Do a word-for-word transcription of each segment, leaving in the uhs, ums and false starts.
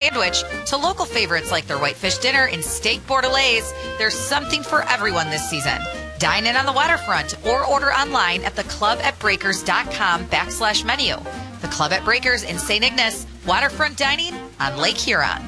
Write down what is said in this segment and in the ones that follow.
sandwich to local favorites like their whitefish dinner and steak bordelaise, there's something for everyone this season. Dine in on the waterfront or order online at theclubатbreakers.com backslash menu. The Club at Breakers in Saint Ignace, waterfront dining on Lake Huron.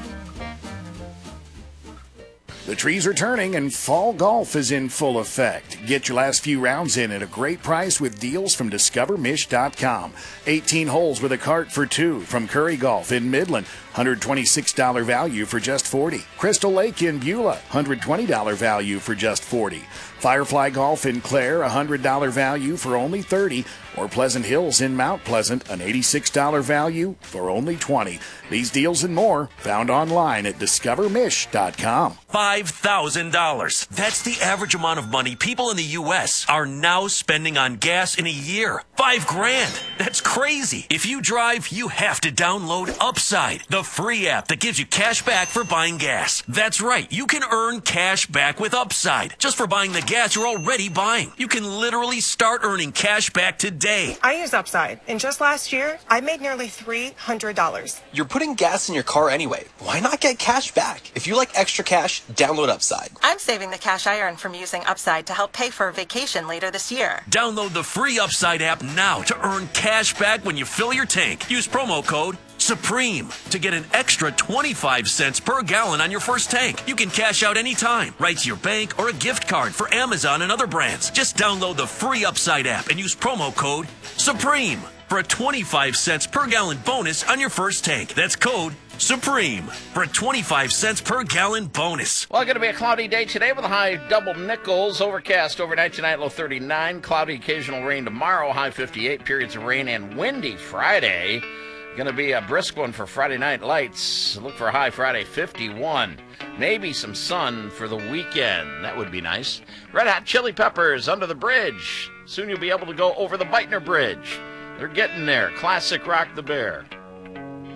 The trees are turning and fall golf is in full effect. Get your last few rounds in at a great price with deals from discover mish dot com. eighteen holes with a cart for two from Curry Golf in Midland. one hundred twenty-six dollars value for just forty dollars. Crystal Lake in Beulah, one hundred twenty dollars value for just forty dollars. Firefly Golf in Clare, one hundred dollars value for only thirty dollars. Or Pleasant Hills in Mount Pleasant, an eighty-six dollars value for only twenty dollars. These deals and more found online at discover mish dot com. five thousand dollars. That's the average amount of money people in the U S are now spending on gas in a year. Five grand. That's crazy. If you drive, you have to download Upside, the free app that gives you cash back for buying gas. That's right. You can earn cash back with Upside just for buying the gas you're already buying. You can literally start earning cash back today. I use Upside, and just last year, I made nearly three hundred dollars. You're putting gas in your car anyway. Why not get cash back? If you like extra cash, download Upside. I'm saving the cash I earn from using Upside to help pay for a vacation later this year. Download the free Upside app now to earn cash back when you fill your tank. Use promo code Supreme to get an extra twenty-five cents per gallon on your first tank. You can cash out anytime, right to your bank or a gift card for Amazon and other brands. Just download the free Upside app and use promo code Supreme for a twenty-five cents per gallon bonus on your first tank. That's code Supreme for a twenty-five cents per gallon bonus. Well, going to be a cloudy day today with a high double nickels. Overcast overnight tonight, low thirty-nine. Cloudy, occasional rain tomorrow, high fifty-eight. Periods of rain and windy Friday. Going to be a brisk one for Friday night lights. Look for a high Friday, fifty-one. Maybe some sun for the weekend. That would be nice. Red Hot Chili Peppers, Under the Bridge. Soon you'll be able to go over the Beitner Bridge. They're getting there. Classic Rock the Bear.